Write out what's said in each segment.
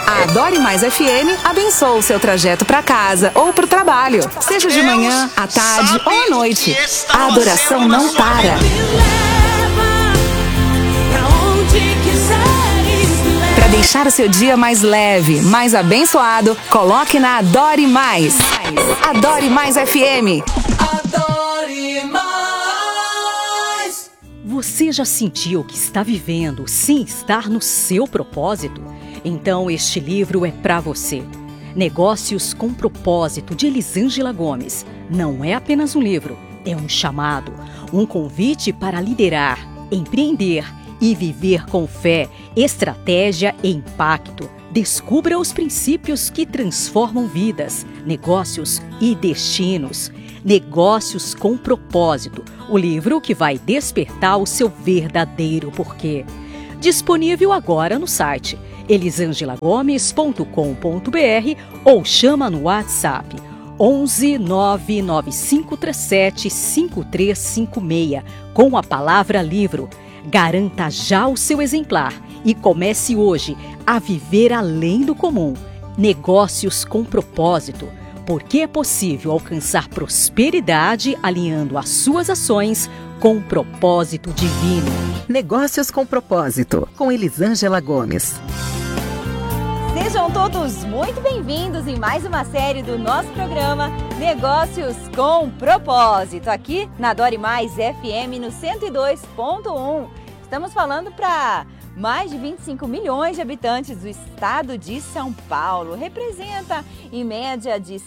A Adore Mais FM abençoa o seu trajeto para casa ou para o trabalho, seja de manhã, à tarde ou à noite. A adoração não para. Para deixar o seu dia mais leve, mais abençoado, coloque na Adore Mais. Adore Mais FM. Adore Mais. Você já sentiu que está vivendo sem estar no seu propósito? Então este livro é para você. Negócios com Propósito, de Elisângela Gomes. Não é apenas um livro, é um chamado, um convite para liderar, empreender e viver com fé, estratégia e impacto. Descubra os princípios que transformam vidas, negócios e destinos. Negócios com Propósito, o livro que vai despertar o seu verdadeiro porquê. Disponível agora no site elisangelagomes.com.br ou chama no WhatsApp 11 99537 5356 com a palavra livro. Garanta já o seu exemplar e comece hoje a viver além do comum. Negócios com Propósito, porque é possível alcançar prosperidade alinhando as suas ações com o propósito divino. Negócios com Propósito, com Elisângela Gomes. Sejam todos muito bem-vindos em mais uma série do nosso programa Negócios com Propósito, aqui na Adore Mais FM no 102.1. Estamos falando para mais de 25 milhões de habitantes do estado de São Paulo. Representa em média de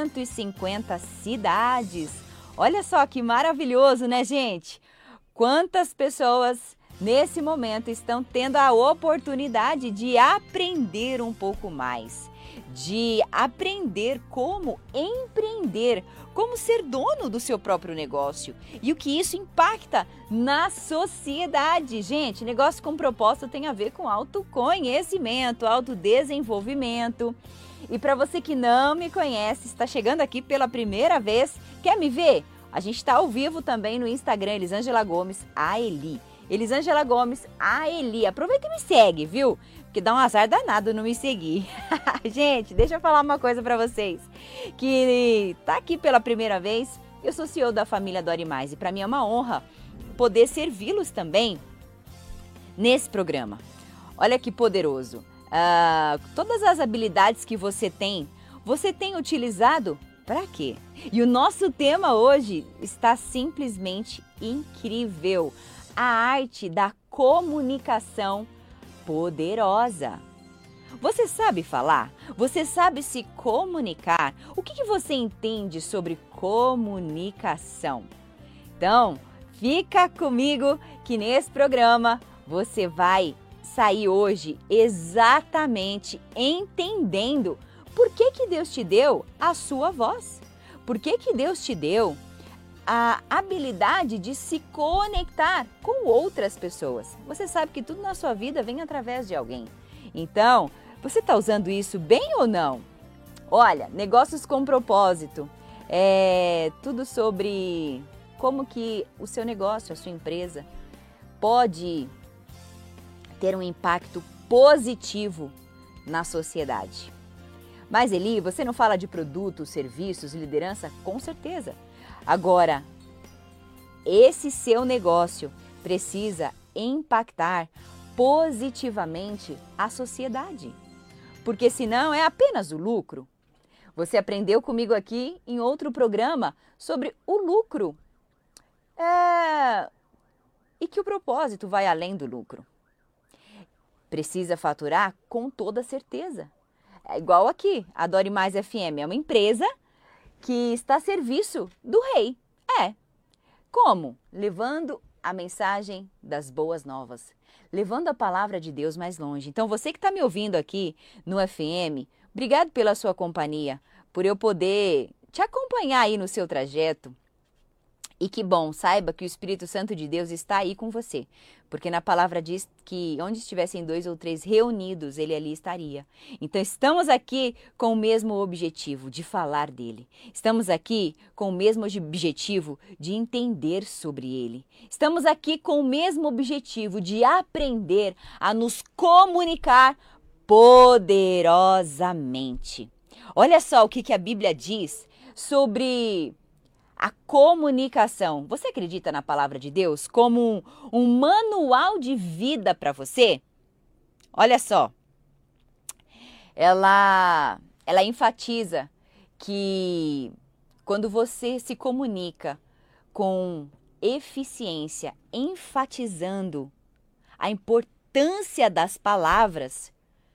150 cidades. Olha só que maravilhoso, né, gente? Quantas pessoas nesse momento estão tendo a oportunidade de aprender um pouco mais, de aprender como empreender, como ser dono do seu próprio negócio e o que isso impacta na sociedade. Gente, negócio com propósito tem a ver com autoconhecimento, autodesenvolvimento. E para você que não me conhece, está chegando aqui pela primeira vez, quer me ver? A gente está ao vivo também no Instagram, Elisângela Gomes, a Eli. Elisângela Gomes, a Eli. Aproveita e me segue, viu? Porque dá um azar danado não me seguir. Gente, deixa eu falar uma coisa para vocês. Que tá aqui pela primeira vez, eu sou CEO da família Adore Mais. E para mim é uma honra poder servi-los também nesse programa. Olha que poderoso. Todas as habilidades que você tem utilizado para quê? E o nosso tema hoje está simplesmente incrível. A arte da comunicação poderosa. Você sabe falar? Você sabe se comunicar? O que você entende sobre comunicação? Então, fica comigo que nesse programa você vai sair hoje exatamente entendendo por que Deus te deu a sua voz. Por que Deus te deu a habilidade de se conectar com outras pessoas. Você sabe que tudo na sua vida vem através de alguém. Então, você está usando isso bem ou não? Olha, negócios com propósito. É tudo sobre como que o seu negócio, a sua empresa, pode ter um impacto positivo na sociedade. Mas, Eli, você não fala de produtos, serviços, liderança? Com certeza. Agora, esse seu negócio precisa impactar positivamente a sociedade, porque senão é apenas o lucro. Você aprendeu comigo aqui em outro programa sobre o lucro e que o propósito vai além do lucro. Precisa faturar com toda certeza. É igual aqui, a Adore Mais FM é uma empresa que está a serviço do rei. Como? Levando a mensagem das boas novas, levando a palavra de Deus mais longe. Então, você que está me ouvindo aqui no FM, obrigado pela sua companhia, por eu poder te acompanhar aí no seu trajeto. E que bom, saiba que o Espírito Santo de Deus está aí com você, porque na palavra diz que onde estivessem 2 ou 3 reunidos, ele ali estaria. Então estamos aqui com o mesmo objetivo de falar dele. Estamos aqui com o mesmo objetivo de entender sobre ele. Estamos aqui com o mesmo objetivo de aprender a nos comunicar poderosamente. Olha só o que a Bíblia diz sobre a comunicação. Você acredita na palavra de Deus como um manual de vida para você? Olha só, ela enfatiza que quando você se comunica com eficiência, enfatizando a importância das palavras,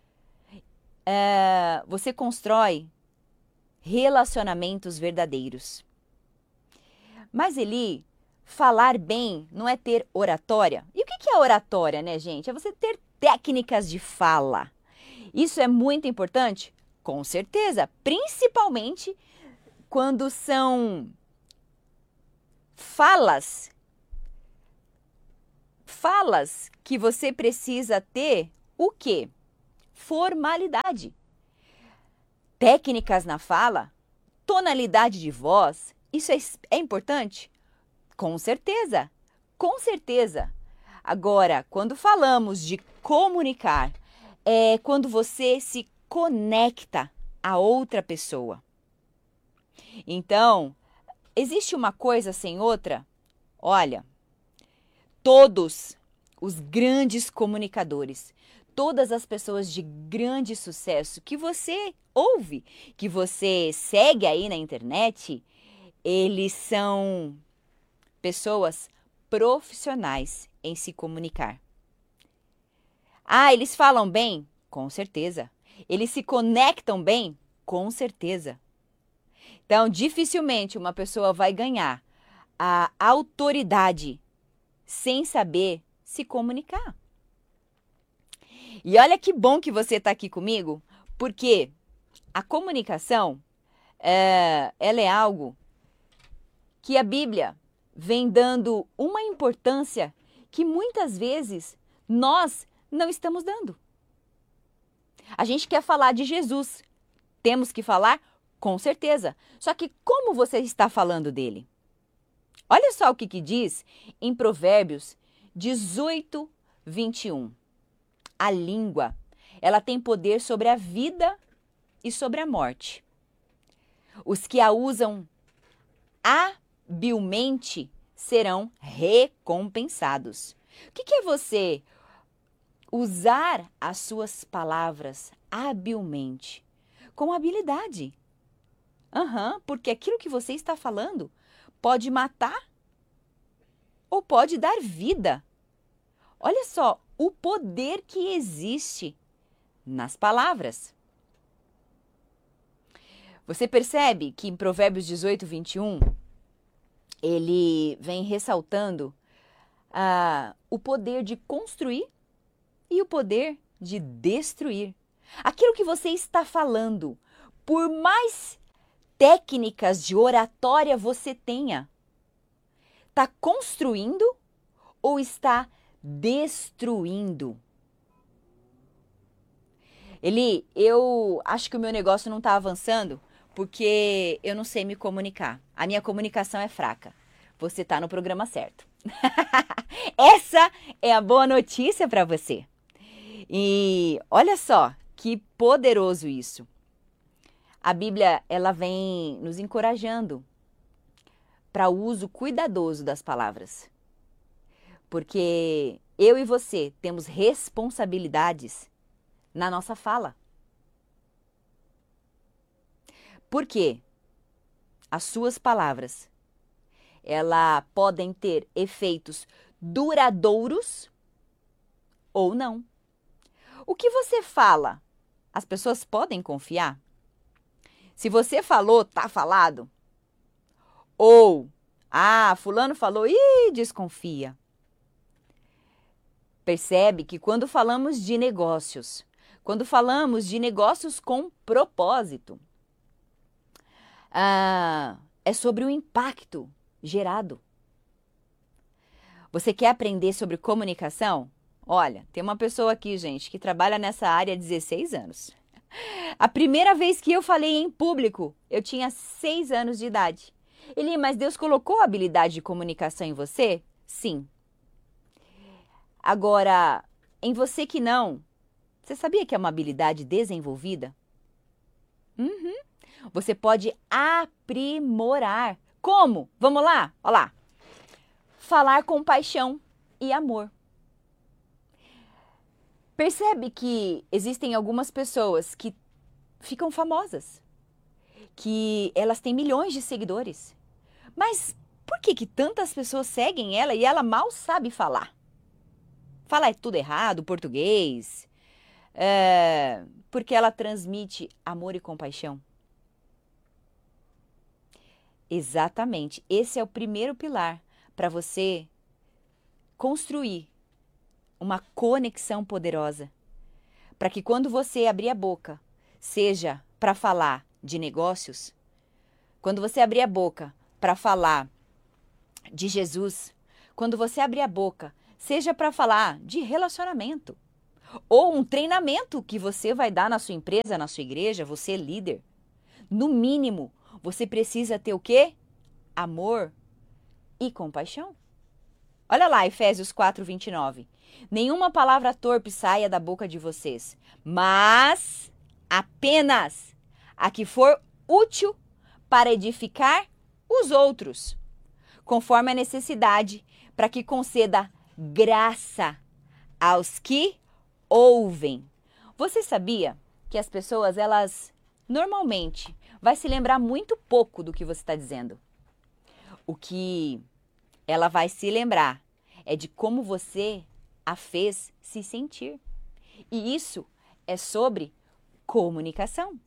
você constrói relacionamentos verdadeiros. Mas Eli, falar bem não é ter oratória? E o que é oratória, né, gente? É você ter técnicas de fala. Isso é muito importante? Com certeza, principalmente quando são falas que você precisa ter o quê? Formalidade. Técnicas na fala, tonalidade de voz, isso é importante? Com certeza, com certeza. Agora, quando falamos de comunicar, é quando você se conecta a outra pessoa. Então, existe uma coisa sem outra? Olha, todos os grandes comunicadores, todas as pessoas de grande sucesso que você ouve, que você segue aí na internet, eles são pessoas profissionais em se comunicar. Ah, eles falam bem? Com certeza. Eles se conectam bem? Com certeza. Então, dificilmente uma pessoa vai ganhar a autoridade sem saber se comunicar. E olha que bom que você está aqui comigo, porque a comunicação, ela é algo que a Bíblia vem dando uma importância que muitas vezes nós não estamos dando. A gente quer falar de Jesus, temos que falar com certeza, só que como você está falando dele? Olha só o que diz em Provérbios 18, 21. A língua, ela tem poder sobre a vida e sobre a morte. Os que a usam habilmente serão recompensados. O que é você usar as suas palavras habilmente? Com habilidade. Porque aquilo que você está falando pode matar ou pode dar vida. Olha só o poder que existe nas palavras. Você percebe que em Provérbios 18, 21, ele vem ressaltando o poder de construir e o poder de destruir. Aquilo que você está falando, por mais técnicas de oratória você tenha, está construindo ou está destruindo? Eli, eu acho que o meu negócio não está avançando porque eu não sei me comunicar. A minha comunicação é fraca. Você está no programa certo. Essa é a boa notícia para você. E olha só que poderoso isso. A Bíblia, ela vem nos encorajando para o uso cuidadoso das palavras. Porque eu e você temos responsabilidades na nossa fala. Porque as suas palavras, elas podem ter efeitos duradouros ou não. O que você fala, as pessoas podem confiar? Se você falou, tá falado? Ou, fulano falou, desconfia. Percebe que quando falamos de negócios, quando falamos de negócios com propósito, é sobre o impacto gerado. Você quer aprender sobre comunicação? Olha, tem uma pessoa aqui, gente, que trabalha nessa área há 16 anos. A primeira vez que eu falei em público, eu tinha 6 anos de idade. Eli, mas Deus colocou a habilidade de comunicação em você? Sim. Agora, em você que não, Você sabia que é uma habilidade desenvolvida? Você pode aprimorar. Como? Vamos lá? Olha lá. Falar com paixão e amor. Percebe que existem algumas pessoas que ficam famosas, que elas têm milhões de seguidores. Mas por que tantas pessoas seguem ela e ela mal sabe falar? Falar é tudo errado, português. Porque ela transmite amor e compaixão. Exatamente. Esse é o primeiro pilar para você construir uma conexão poderosa. Para que quando você abrir a boca, seja para falar de negócios, quando você abrir a boca para falar de Jesus, quando você abrir a boca, seja para falar de relacionamento, ou um treinamento que você vai dar na sua empresa, na sua igreja, você é líder. No mínimo, você precisa ter o quê? Amor e compaixão. Olha lá, Efésios 4:29. Nenhuma palavra torpe saia da boca de vocês, mas apenas a que for útil para edificar os outros, conforme a necessidade, para que conceda graça aos que ouvem. Você sabia que as pessoas, elas normalmente vai se lembrar muito pouco do que você está dizendo? O que ela vai se lembrar é de como você a fez se sentir. E isso é sobre comunicação.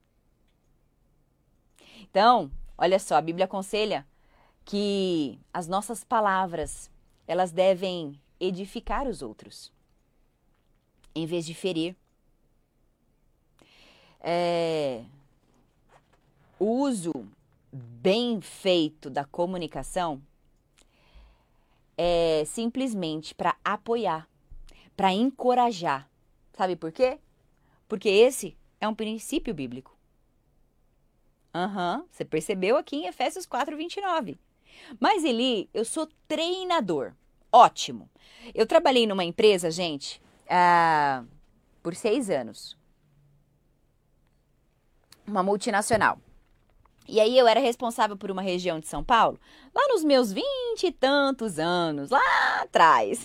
Então, olha só, a Bíblia aconselha que as nossas palavras, elas devem edificar os outros, em vez de ferir. O uso bem feito da comunicação é simplesmente para apoiar, para encorajar. Sabe por quê? Porque esse é um princípio bíblico. Você percebeu aqui em Efésios 4:29. Mas Eli, eu sou treinador. Ótimo. Eu trabalhei numa empresa, gente, por 6 anos. Uma multinacional. E aí eu era responsável por uma região de São Paulo, lá nos meus 20 e tantos anos, lá atrás.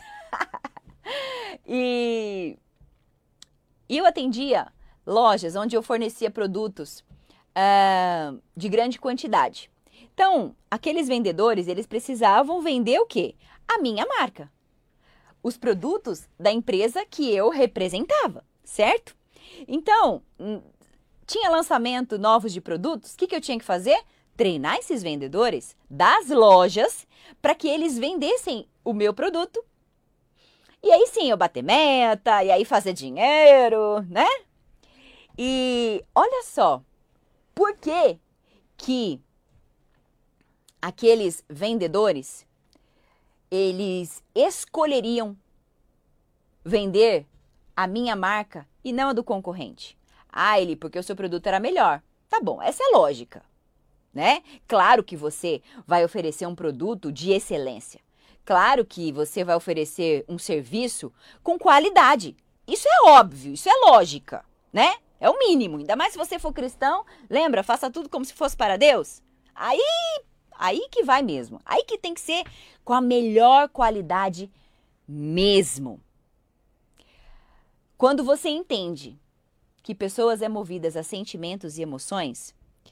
E eu atendia lojas onde eu fornecia produtos de grande quantidade. Então, aqueles vendedores, eles precisavam vender o quê? A minha marca. Os produtos da empresa que eu representava, certo? Então, tinha lançamento novos de produtos, o que eu tinha que fazer? Treinar esses vendedores das lojas para que eles vendessem o meu produto. E aí sim, eu bater meta, e aí fazer dinheiro, né? E olha só, por que aqueles vendedores, eles escolheriam vender a minha marca e não a do concorrente? Eli, porque o seu produto era melhor. Tá bom, essa é lógica, né? Claro que você vai oferecer um produto de excelência. Claro que você vai oferecer um serviço com qualidade. Isso é óbvio, isso é lógica, né? É o mínimo. Ainda mais se você for cristão, lembra, faça tudo como se fosse para Deus. Aí que vai mesmo. Aí que tem que ser com a melhor qualidade mesmo. Quando você entende que pessoas é movidas a sentimentos e emoções,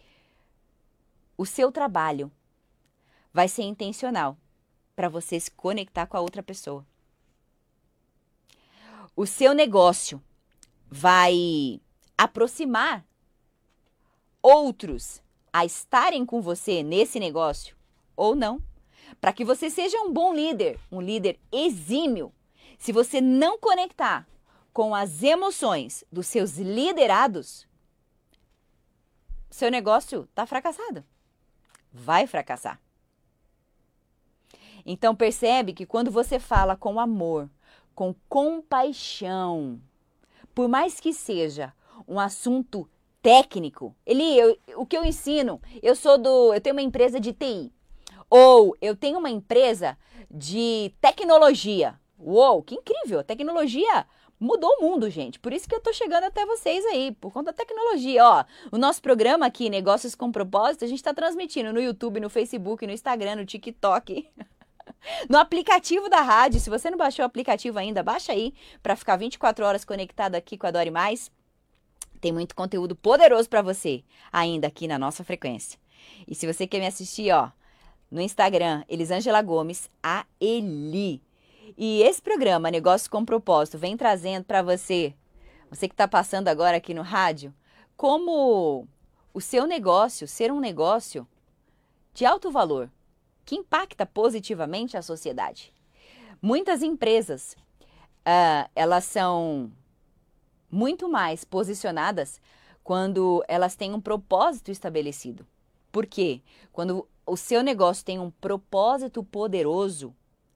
o seu trabalho vai ser intencional para você se conectar com a outra pessoa. O seu negócio vai aproximar outros a estarem com você nesse negócio ou não, para que você seja um bom líder, um líder exímio. Se você não conectar com as emoções dos seus liderados, seu negócio está fracassado. Vai fracassar. Então percebe que quando você fala com amor, com compaixão, por mais que seja um assunto técnico, o que eu ensino, eu tenho uma empresa de TI, ou eu tenho uma empresa de tecnologia. Uou, que incrível! A tecnologia mudou o mundo, gente. Por isso que eu tô chegando até vocês aí, por conta da tecnologia. Ó, o nosso programa aqui, Negócios com Propósito, a gente tá transmitindo no YouTube, no Facebook, no Instagram, no TikTok, no aplicativo da rádio. Se você não baixou o aplicativo ainda, baixa aí para ficar 24 horas conectado aqui com a Dori Mais. Tem muito conteúdo poderoso para você ainda aqui na nossa frequência. E se você quer me assistir, ó, no Instagram, Elisângela Gomes, a Eli. E esse programa, Negócios com Propósito, vem trazendo para você que está passando agora aqui no rádio, como o seu negócio ser um negócio de alto valor, que impacta positivamente a sociedade. Muitas empresas, elas são muito mais posicionadas quando elas têm um propósito estabelecido. Por quê? Quando o seu negócio tem um propósito poderoso,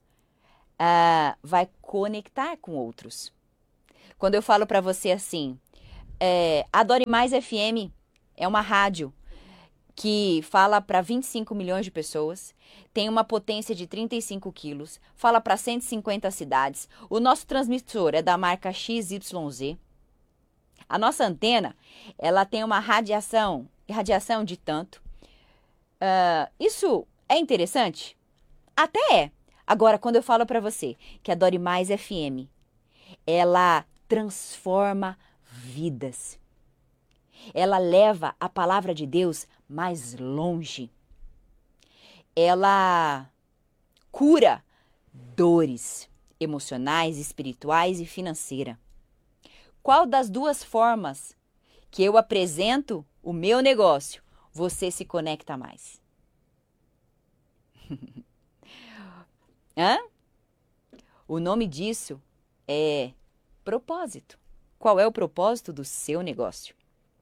vai conectar com outros. Quando eu falo para você assim, a Dori Mais FM é uma rádio que fala para 25 milhões de pessoas, tem uma potência de 35 quilos, fala para 150 cidades. O nosso transmissor é da marca XYZ. A nossa antena, ela tem uma radiação de tanto. Isso é interessante? Até é. Agora, quando eu falo para você que a Dori Mais FM, ela transforma vidas. Ela leva a palavra de Deus mais longe. Ela cura dores emocionais, espirituais e financeiras. Qual das duas formas que eu apresento o meu negócio você se conecta mais? O nome disso é propósito. Qual é o propósito do seu negócio?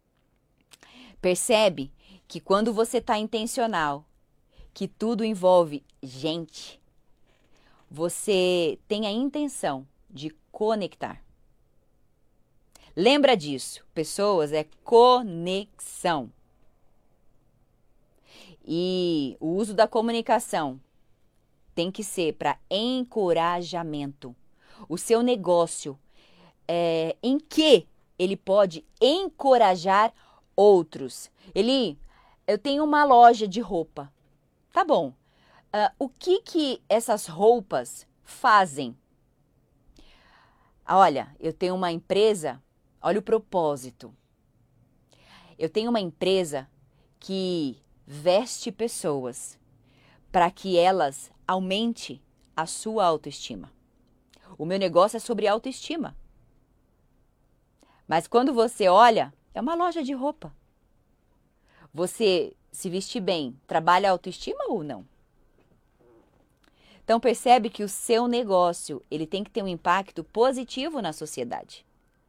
Percebe que quando você está intencional, que tudo envolve gente, você tem a intenção de conectar. Lembra disso, pessoas, é conexão. E o uso da comunicação tem que ser para encorajamento. O seu negócio, em que ele pode encorajar outros? Eu tenho uma loja de roupa. Tá bom. O que essas roupas fazem? Olha, eu tenho uma empresa, olha o propósito. Eu tenho uma empresa que veste pessoas para que elas aumente a sua autoestima. O meu negócio é sobre autoestima. Mas quando você olha, é uma loja de roupa. Você se vestir bem, trabalha a autoestima ou não? Então percebe que o seu negócio, ele tem que ter um impacto positivo na sociedade.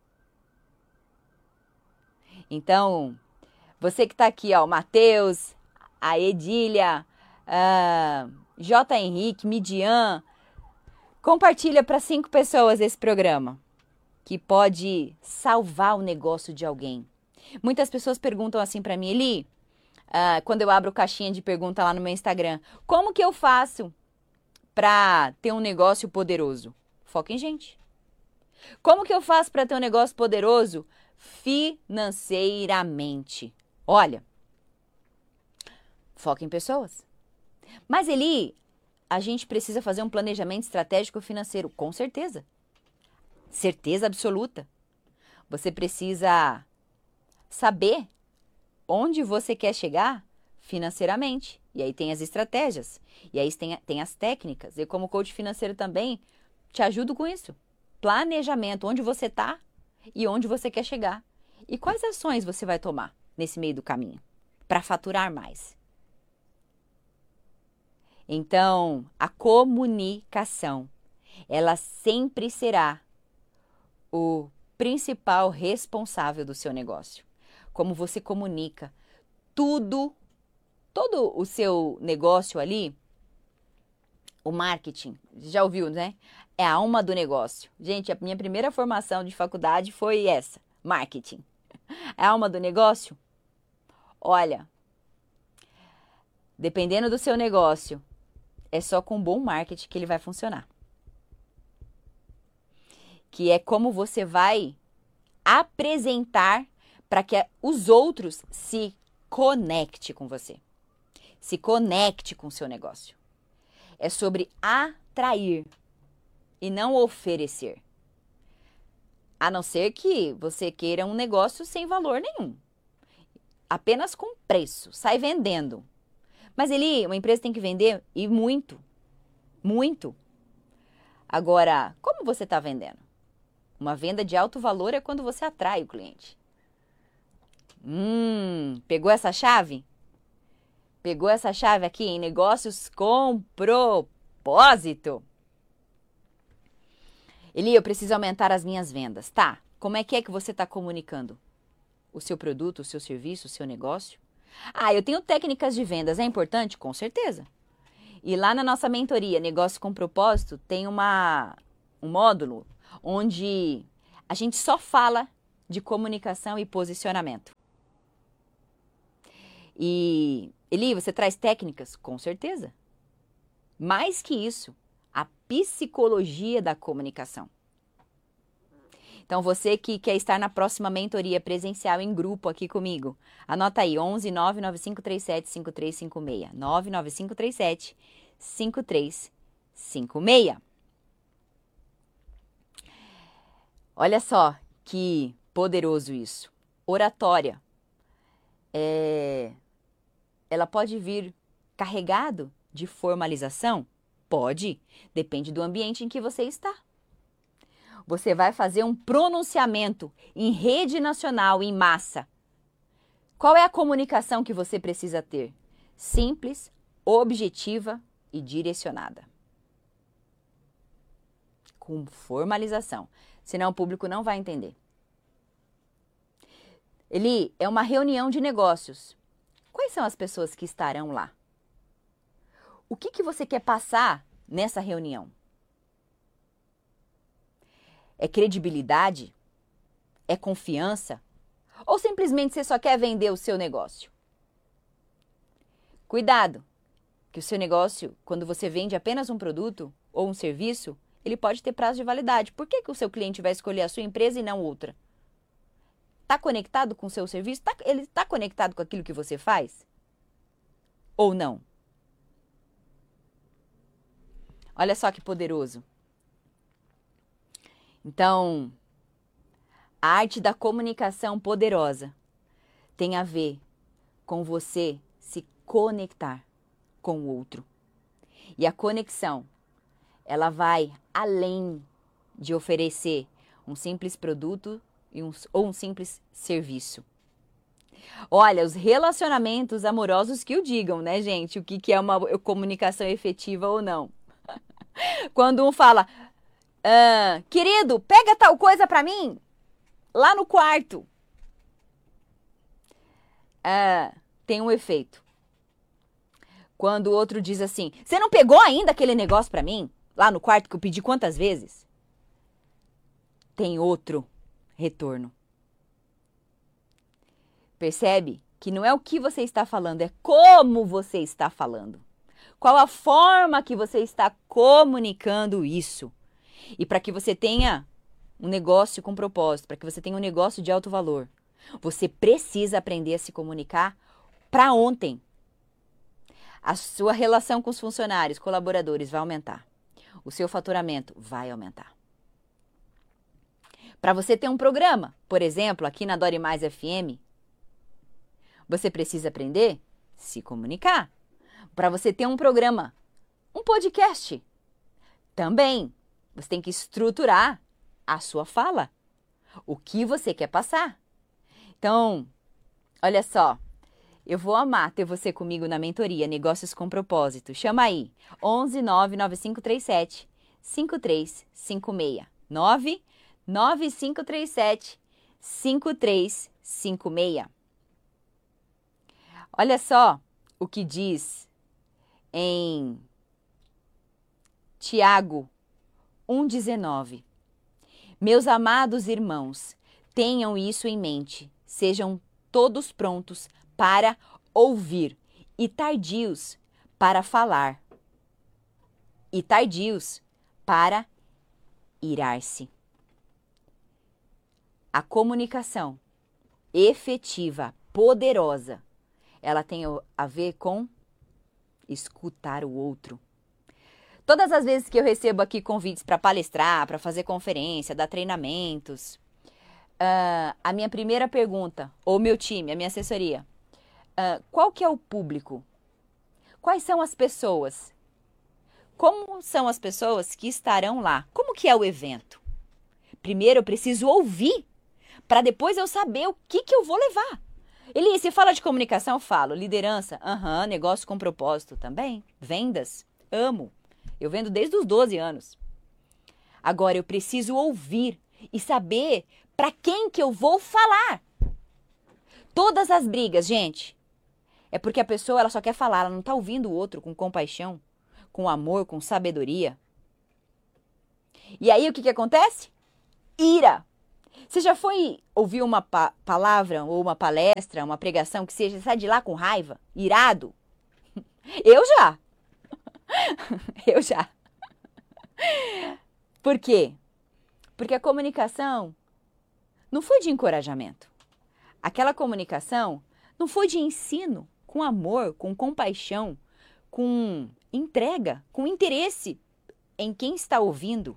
Então, você que está aqui, ó, o Matheus, a Edília, J. Henrique, Midian, compartilha para 5 pessoas esse programa, que pode salvar o negócio de alguém. Muitas pessoas perguntam assim para mim, Eli, quando eu abro caixinha de pergunta lá no meu Instagram, como que eu faço para ter um negócio poderoso? Foca em gente. Como que eu faço para ter um negócio poderoso? Financeiramente. Olha, foca em pessoas. Mas Eli, a gente precisa fazer um planejamento estratégico financeiro. Com certeza. Certeza absoluta. Você precisa saber onde você quer chegar financeiramente. E aí tem as estratégias. E aí tem as técnicas. Eu, como coach financeiro também, te ajudo com isso. Planejamento, onde você está e onde você quer chegar. E quais ações você vai tomar nesse meio do caminho para faturar mais. Então, a comunicação, ela sempre será o principal responsável do seu negócio. Como você comunica todo o seu negócio ali, o marketing, já ouviu, né? É a alma do negócio. Gente, a minha primeira formação de faculdade foi essa, marketing. É a alma do negócio? Olha, dependendo do seu negócio, é só com bom marketing que ele vai funcionar. que é como você vai apresentar para que os outros se conectem com você. Se conecte com o seu negócio. É sobre atrair e não oferecer. A não ser que você queira um negócio sem valor nenhum. Apenas com preço. Sai vendendo. Mas uma empresa tem que vender e muito. Muito. Agora, como você está vendendo? Uma venda de alto valor é quando você atrai o cliente. Pegou essa chave? Pegou essa chave aqui em negócios com propósito? Eli, eu preciso aumentar as minhas vendas. Tá, como é que você está comunicando? O seu produto, o seu serviço, o seu negócio? Eu tenho técnicas de vendas. É importante? Com certeza. E lá na nossa mentoria, Negócio com Propósito, tem um módulo onde a gente só fala de comunicação e posicionamento. E, Eli, você traz técnicas? Com certeza. Mais que isso, a psicologia da comunicação. Então, você que quer estar na próxima mentoria presencial em grupo aqui comigo, anota aí, 11 99537 5356. 99537 5356. Olha só que poderoso isso. Oratória. Ela pode vir carregado de formalização? Pode. Depende do ambiente em que você está. Você vai fazer um pronunciamento em rede nacional, em massa. Qual é a comunicação que você precisa ter? Simples, objetiva e direcionada. Com formalização. Senão o público não vai entender. Eli, é uma reunião de negócios. Quais são as pessoas que estarão lá? O que você quer passar nessa reunião? É credibilidade? É confiança? Ou simplesmente você só quer vender o seu negócio? Cuidado, que o seu negócio, quando você vende apenas um produto ou um serviço, ele pode ter prazo de validade. Por que o seu cliente vai escolher a sua empresa e não outra? Está conectado com o seu serviço? Ele está conectado com aquilo que você faz? Ou não? Olha só que poderoso. Então, a arte da comunicação poderosa tem a ver com você se conectar com o outro. E a conexão, ela vai além de oferecer um simples produto ou um simples serviço. Olha, os relacionamentos amorosos que o digam, né, gente? O que é uma comunicação efetiva ou não. Quando um fala, querido, pega tal coisa pra mim, lá no quarto. Tem um efeito. Quando o outro diz assim, você não pegou ainda aquele negócio pra mim, lá no quarto que eu pedi quantas vezes? Tem outro retorno. Percebe que não é o que você está falando, é como você está falando. Qual a forma que você está comunicando isso? E para que você tenha um negócio com propósito, para que você tenha um negócio de alto valor, você precisa aprender a se comunicar para ontem. A sua relação com os funcionários, colaboradores vai aumentar. O seu faturamento vai aumentar. Para você ter um programa, por exemplo, aqui na Dore Mais FM, você precisa aprender a se comunicar. Para você ter um programa, um podcast, também você tem que estruturar a sua fala. O que você quer passar. Então, olha só, eu vou amar ter você comigo na mentoria Negócios com Propósito. Chama aí, 11 99537 5356. 99537 5356. Olha só o que diz em Tiago 1,19. Meus amados irmãos, tenham isso em mente. Sejam todos prontos para ouvir e tardios para falar e tardios para irar-se. A comunicação efetiva, poderosa, ela tem a ver com escutar o outro. Todas as vezes que eu recebo aqui convites para palestrar, para fazer conferência, dar treinamentos, a minha primeira pergunta, ou meu time, a minha assessoria, qual que é o público? Quais são as pessoas? Como são as pessoas que estarão lá? Como que é o evento? Primeiro eu preciso ouvir, para depois eu saber o que eu vou levar. Eli, você fala de comunicação? Eu falo. Liderança? Negócio com propósito também. Vendas? Amo. Eu vendo desde os 12 anos. Agora eu preciso ouvir e saber para quem que eu vou falar. Todas as brigas, gente, é porque a pessoa ela só quer falar, ela não está ouvindo o outro com compaixão, com amor, com sabedoria. E aí o que acontece? Ira. Você já foi ouvir uma palavra ou uma palestra, uma pregação que seja, sai de lá com raiva, irado? Eu já. Eu já. Por quê? Porque a comunicação não foi de encorajamento. Aquela comunicação não foi de ensino, com amor, com compaixão, com entrega, com interesse em quem está ouvindo.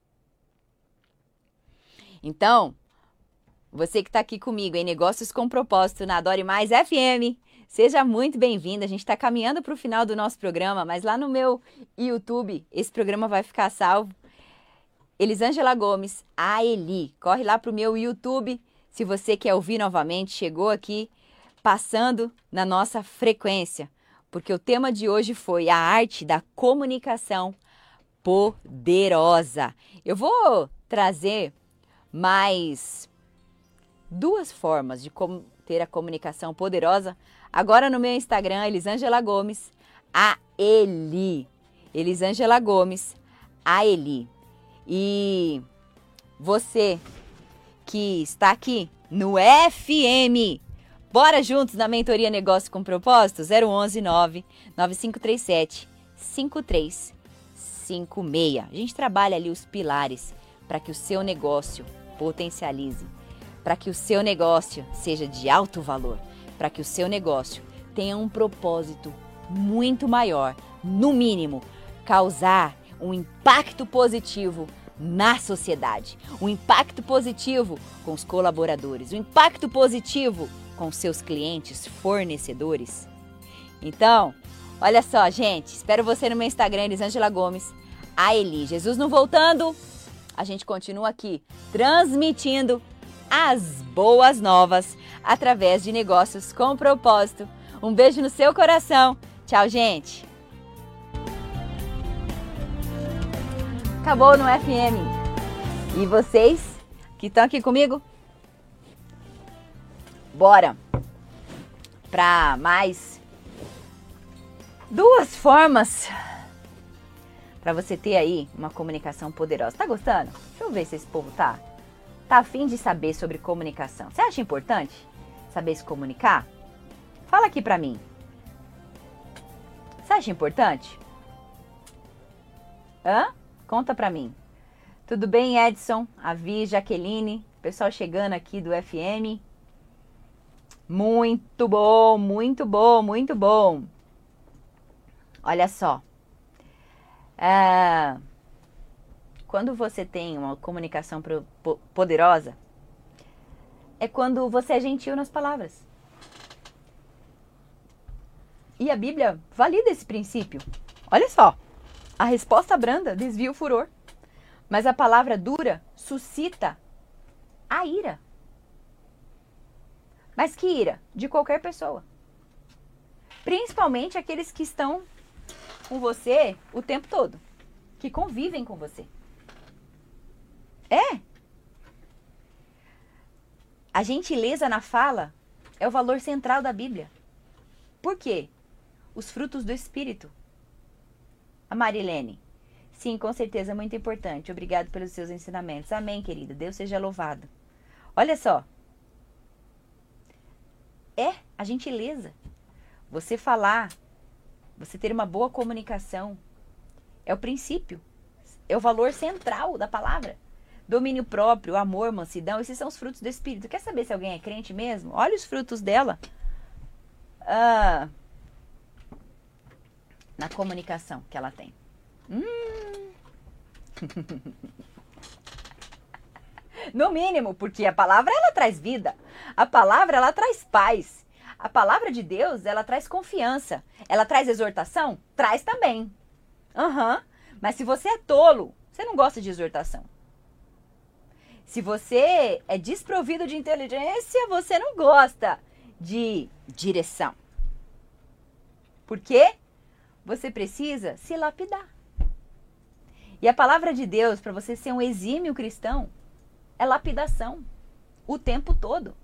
Então, você que está aqui comigo em Negócios com Propósito na Adore Mais FM, seja muito bem-vindo. A gente está caminhando para o final do nosso programa, mas lá no meu YouTube, esse programa vai ficar salvo. Elisângela Gomes, a Eli. Corre lá para o meu YouTube, se você quer ouvir novamente, chegou aqui passando na nossa frequência, porque o tema de hoje foi a arte da comunicação poderosa. Eu vou trazer mais 2 formas de como ter a comunicação poderosa. Agora no meu Instagram, Elisângela Gomes, a Eli. Elisângela Gomes, a Eli. E você que está aqui no FM, bora juntos na mentoria Negócio com Propósito, 011 99537 5356. A gente trabalha ali os pilares para que o seu negócio potencialize, para que o seu negócio seja de alto valor, para que o seu negócio tenha um propósito muito maior, no mínimo, causar um impacto positivo na sociedade, um impacto positivo com os colaboradores, um impacto positivo com seus clientes, fornecedores. Então, olha só, gente, espero você no meu Instagram, Elisângela Gomes, a Eli. Jesus não voltando, a gente continua aqui transmitindo as boas novas através de Negócios com Propósito. Um beijo no seu coração. Tchau, gente. Acabou no FM. E vocês que estão aqui comigo? Bora para mais 2 formas para você ter aí uma comunicação poderosa. Tá gostando? Deixa eu ver se esse povo tá a fim de saber sobre comunicação. Você acha importante saber se comunicar? Fala aqui pra mim. Você acha importante? Conta pra mim. Tudo bem, Edson, Avi, Jaqueline, pessoal chegando aqui do FM. Muito bom, muito bom, muito bom. Olha só. Quando você tem uma comunicação poderosa, é quando você é gentil nas palavras. E a Bíblia valida esse princípio. Olha só, a resposta branda desvia o furor, mas a palavra dura suscita a ira. Mas que ira? De qualquer pessoa. Principalmente aqueles que estão com você o tempo todo, que convivem com você. A gentileza na fala é o valor central da Bíblia. Por quê? Os frutos do Espírito. A Marilene. Sim, com certeza, muito importante. Obrigado pelos seus ensinamentos. Amém, querida. Deus seja louvado. Olha só. A gentileza. Você falar, você ter uma boa comunicação, é o princípio, é o valor central da palavra, domínio próprio, amor, mansidão, esses são os frutos do Espírito. Quer saber se alguém é crente mesmo? Olha os frutos dela. Na comunicação que ela tem. No mínimo, porque a palavra ela traz vida. A palavra ela traz paz. A palavra de Deus ela traz confiança. Ela traz exortação? Traz também. Mas se você é tolo, você não gosta de exortação. Se você é desprovido de inteligência, você não gosta de direção. Por quê? Você precisa se lapidar. E a palavra de Deus, para você ser um exímio cristão, é lapidação. O tempo todo.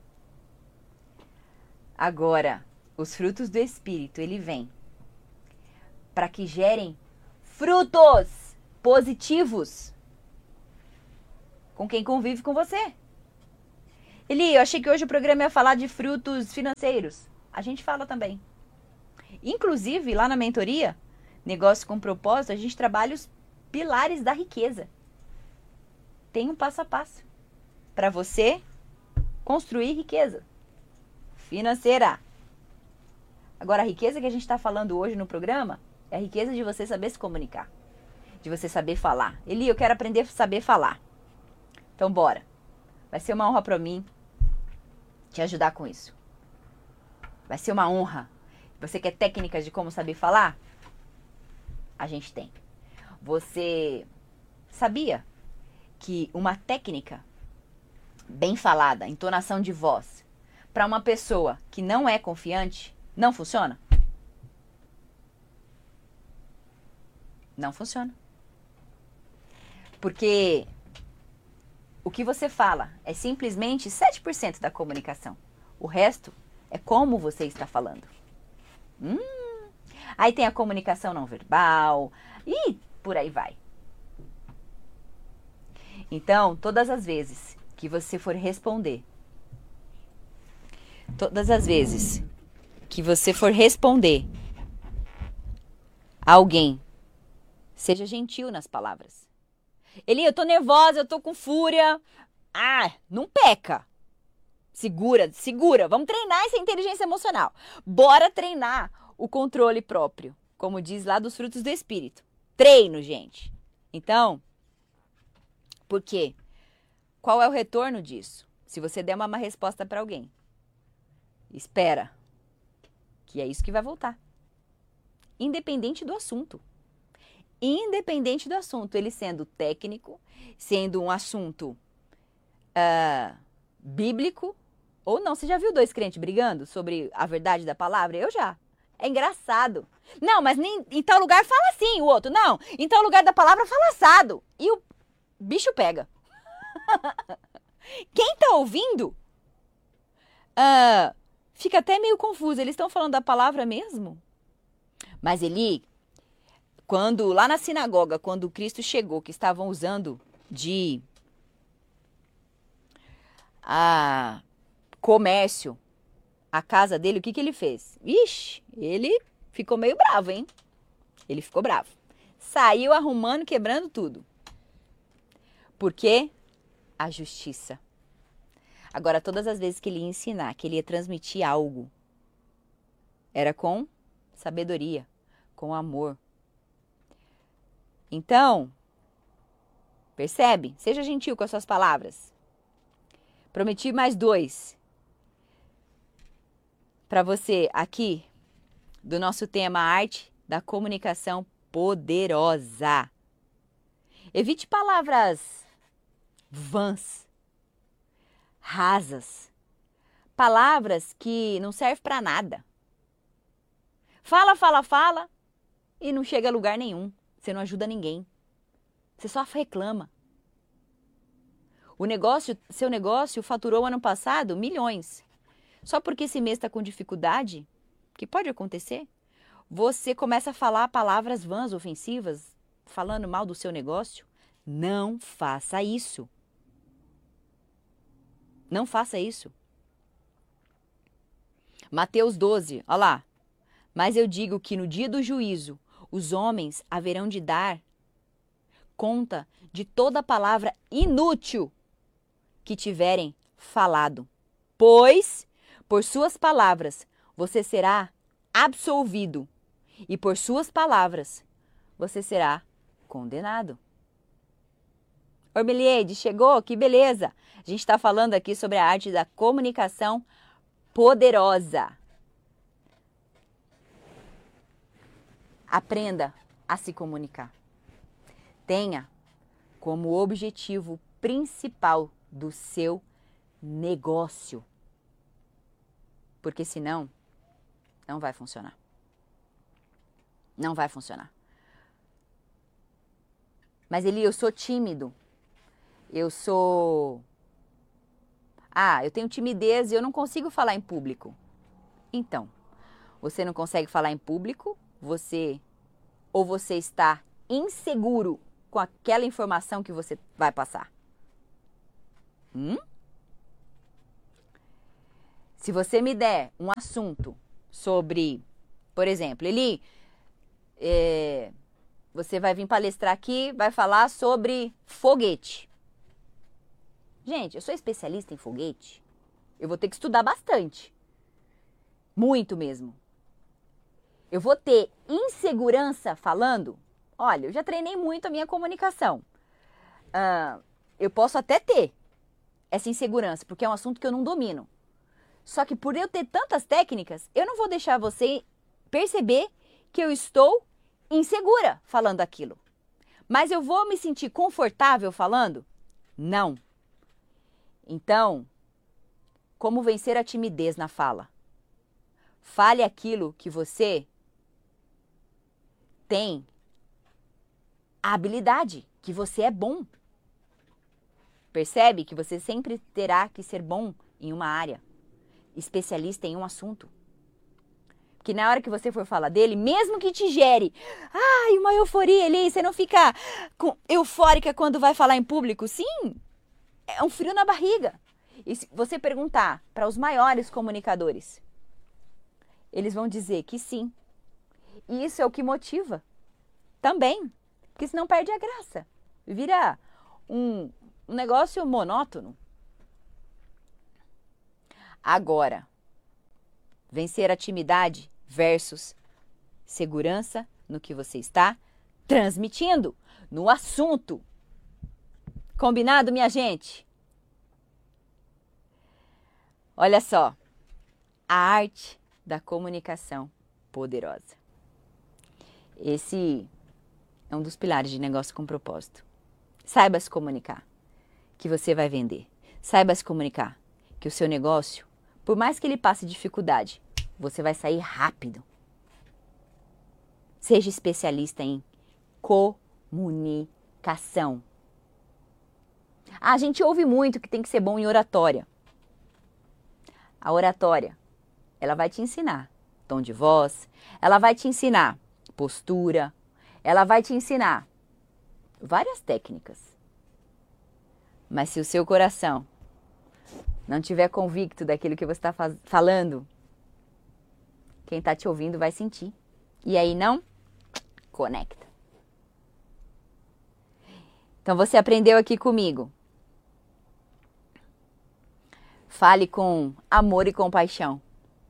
Agora, os frutos do Espírito, ele vem para que gerem frutos positivos com quem convive com você. Eli, eu achei que hoje o programa ia falar de frutos financeiros. A gente fala também. Inclusive, lá na mentoria, Negócio com Propósito, a gente trabalha os pilares da riqueza. Tem um passo a passo para você construir riqueza financeira. Agora, a riqueza que a gente está falando hoje no programa é a riqueza de você saber se comunicar, de você saber falar. Eli, eu quero aprender a saber falar. Então, bora. Vai ser uma honra para mim te ajudar com isso. Vai ser uma honra. Você quer técnicas de como saber falar? A gente tem. Você sabia que uma técnica bem falada, entonação de voz, para uma pessoa que não é confiante, não funciona? Não funciona. Porque o que você fala é simplesmente 7% da comunicação. O resto é como você está falando. Aí tem a comunicação não verbal e por aí vai. Então, todas as vezes que você for responder, a alguém, seja gentil nas palavras. Eli, eu tô nervosa, eu tô com fúria. Não peca. Segura. Vamos treinar essa inteligência emocional. Bora treinar o controle próprio, como diz lá dos frutos do Espírito. Treino, gente. Então, por quê? Qual é o retorno disso? Se você der uma má resposta para alguém, espera, que é isso que vai voltar. Independente do assunto. Ele sendo técnico, sendo um assunto bíblico, ou não. Você já viu dois crentes brigando sobre a verdade da palavra? Eu já. É engraçado. Não, mas em tal lugar fala assim, o outro. Não, em tal lugar da palavra fala assado. E o bicho pega. Quem tá ouvindo fica até meio confuso. Eles estão falando da palavra mesmo? Mas Eli, lá na sinagoga, quando Cristo chegou, que estavam usando de comércio a casa dele, o que ele fez? Ixi, ele ficou meio bravo, hein? Ele ficou bravo. Saiu arrumando, quebrando tudo. Por quê? A justiça. Agora, todas as vezes que ele ia ensinar, que ele ia transmitir algo, era com sabedoria, com amor. Então, percebe? Seja gentil com as suas palavras. Prometi mais 2 para você aqui do nosso tema Arte da Comunicação Poderosa. Evite palavras vãs, rasas, palavras que não servem para nada. Fala e não chega a lugar nenhum. Você não ajuda ninguém. Você só reclama. Seu negócio faturou ano passado milhões. Só porque esse mês está com dificuldade, que pode acontecer, você começa a falar palavras vãs, ofensivas, falando mal do seu negócio. Não faça isso. Não faça isso. Mateus 12, olha lá. Mas eu digo que no dia do juízo, os homens haverão de dar conta de toda palavra inútil que tiverem falado, pois por suas palavras você será absolvido e por suas palavras você será condenado. Ormelieide, chegou? Que beleza! A gente está falando aqui sobre a arte da comunicação poderosa. Aprenda a se comunicar. Tenha como objetivo principal do seu negócio. Porque senão, não vai funcionar. Não vai funcionar. Mas Eli, eu sou tímido. Eu tenho timidez e eu não consigo falar em público. Então, você não consegue falar em público, você está inseguro com aquela informação que você vai passar. Se você me der um assunto sobre, por exemplo, Eli, você vai vir palestrar aqui, vai falar sobre foguete. Gente, eu sou especialista em foguete. Eu vou ter que estudar bastante. Muito mesmo. Eu vou ter insegurança falando. Olha, eu já treinei muito a minha comunicação. Eu posso até ter essa insegurança, porque é um assunto que eu não domino. Só que por eu ter tantas técnicas, eu não vou deixar você perceber que eu estou insegura falando aquilo. Mas eu vou me sentir confortável falando? Não. Então, como vencer a timidez na fala? Fale aquilo que você tem a habilidade, que você é bom. Percebe que você sempre terá que ser bom em uma área, especialista em um assunto. Que na hora que você for falar dele, mesmo que te gere, uma euforia ali, você não fica eufórica quando vai falar em público. Sim, é um frio na barriga. E se você perguntar para os maiores comunicadores, eles vão dizer que sim. E isso é o que motiva também, porque senão perde a graça. Vira um negócio monótono. Agora, vencer a timidez versus segurança no que você está transmitindo, no assunto. Combinado, minha gente? Olha só, a arte da comunicação poderosa. Esse é um dos pilares de negócio com propósito. Saiba se comunicar, que você vai vender. Saiba se comunicar, que o seu negócio, por mais que ele passe dificuldade, você vai sair rápido. Seja especialista em comunicação. A gente ouve muito que tem que ser bom em oratória. A oratória, ela vai te ensinar tom de voz, ela vai te ensinar postura, ela vai te ensinar várias técnicas. Mas se o seu coração não estiver convicto daquilo que você está falando, quem está te ouvindo vai sentir. E aí não conecta. Então você aprendeu aqui comigo. Fale com amor e compaixão.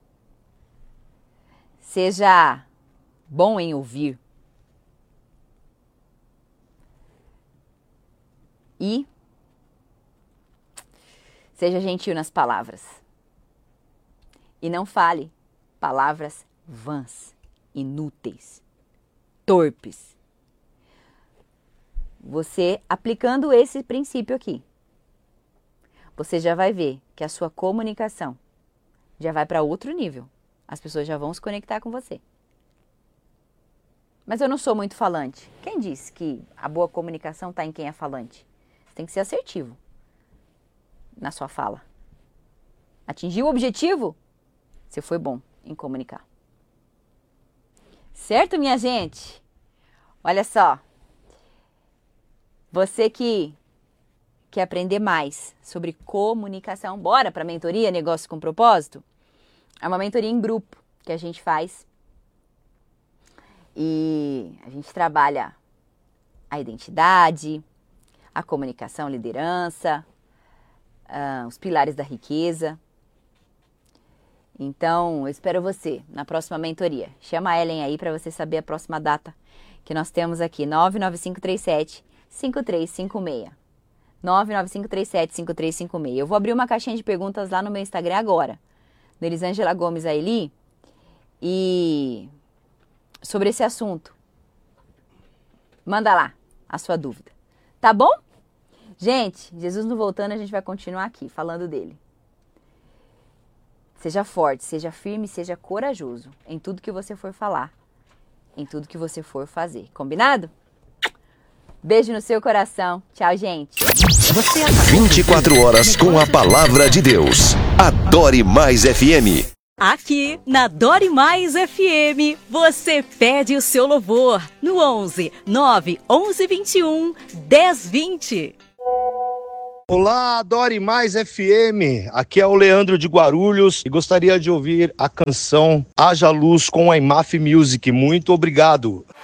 Seja bom em ouvir. E seja gentil nas palavras. E não fale palavras vãs, inúteis, torpes. Você aplicando esse princípio aqui, você já vai ver que a sua comunicação já vai para outro nível. As pessoas já vão se conectar com você. Mas eu não sou muito falante. Quem disse que a boa comunicação está em quem é falante? Você tem que ser assertivo na sua fala. Atingiu o objetivo? Você foi bom em comunicar. Certo, minha gente? Olha só. Você que quer aprender mais sobre comunicação, bora para a mentoria Negócio com Propósito? É uma mentoria em grupo que a gente faz. E a gente trabalha a identidade, a comunicação, liderança, os pilares da riqueza. Então, eu espero você na próxima mentoria. Chama a Ellen aí para você saber a próxima data que nós temos aqui, 99537-5356. 99537-5356. Eu vou abrir uma caixinha de perguntas lá no meu Instagram agora, do Elisângela Gomes Aili, e sobre esse assunto. Manda lá a sua dúvida. Tá bom? Gente, Jesus não voltando, a gente vai continuar aqui falando dele. Seja forte, seja firme, seja corajoso em tudo que você for falar, em tudo que você for fazer. Combinado? Beijo no seu coração. Tchau, gente. 24 horas com a palavra de Deus. Adore Mais FM. Aqui na Adore Mais FM, você pede o seu louvor no 11 9 11 21 10 20. Olá, Adore Mais FM, aqui é o Leandro de Guarulhos e gostaria de ouvir a canção Haja Luz com a IMAF Music. Muito obrigado.